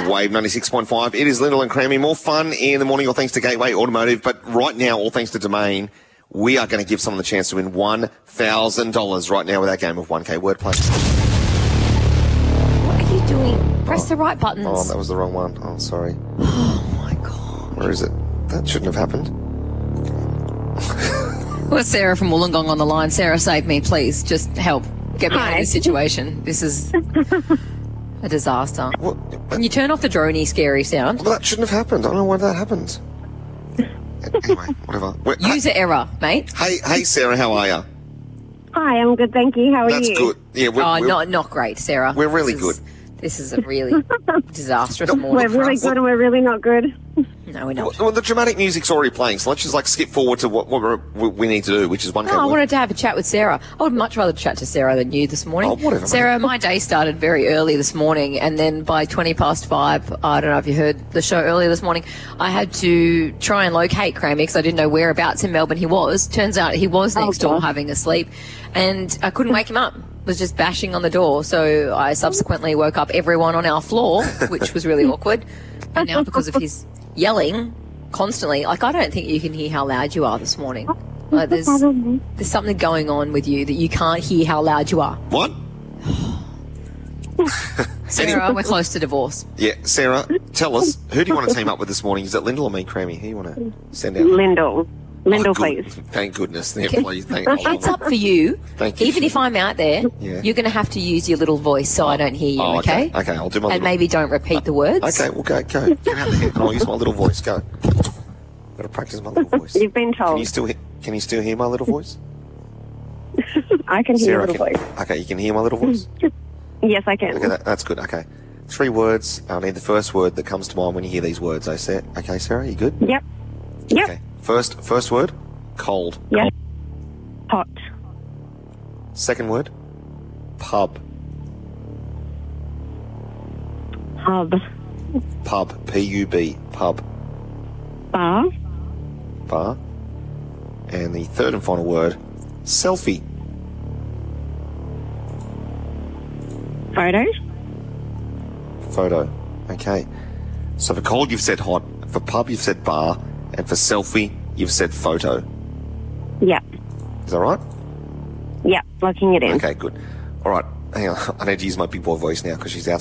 Wave 96.5. It is Lyndall and Crammy. More fun in the morning, all thanks to Gateway Automotive. But right now, all thanks to Domain, we are going to give someone the chance to win $1,000 right now with our game of 1K Wordplay. What are you doing? Press the right buttons. Oh, that was the wrong one. Oh, sorry. Oh, my God. Where is it? That shouldn't have happened. Well, Sarah from Wollongong on the line. Sarah, save me, please. Just help. Get me out of this situation. This is a disaster. Can you turn off the droney scary sound? Well, that shouldn't have happened. I don't know why that happened. Anyway, whatever. User error, mate. Hey, Sarah, how are you? Hi, I'm good, thank you. How are you? That's good. Yeah, not great, Sarah. We're really good. This is a really disastrous morning. We're really good and we're really not good. No, we're not. Well, the dramatic music's already playing, so let's just skip forward to what we need to do, which is 1K. I wanted to have a chat with Sarah. I would much rather chat to Sarah than you this morning. Oh, whatever. Sarah, my day started very early this morning, and then by 5:20, I don't know if you heard the show earlier this morning, I had to try and locate Crammy because I didn't know whereabouts in Melbourne he was. Turns out he was next door having a sleep, and I couldn't wake him up. Was just bashing on the door, so I subsequently woke up everyone on our floor, which was really awkward. And now because of his yelling constantly, I don't think you can hear how loud you are this morning. There's something going on with you that you can't hear how loud you are. What? Sarah, we're close to divorce. Yeah, Sarah, tell us, who do you want to team up with this morning? Is it Lyndall or me, Crammy? Who you want to send out? Lyndall, please. Thank goodness. There, please. It's up for you. Thank you. Even if I'm out there, you're going to have to use your little voice so I don't hear you, okay? Okay, I'll do my And maybe don't repeat the words. Okay, well, go. Get out there, and I'll use my little voice. Go. Got to practice my little voice. You've been told. Can you still hear my little voice? I can hear Sarah, your little voice. Okay, you can hear my little voice? Yes, I can. Okay, that's good. Okay. 3 words. I need the first word that comes to mind when you hear these words. Okay, Sarah, you good? Yep. Okay. First word, cold. Yep. Hot. Second word, pub. Hub. Pub. P-U-B. Pub. Bar. Bar. And the third and final word, selfie. Photo. Photo. Okay. So for cold, you've said hot. For pub, you've said bar. And for selfie, you've said photo. Yep. Is that right? Yep, locking it in. Okay, good. All right. Hang on. I need to use my big boy voice now because she's out.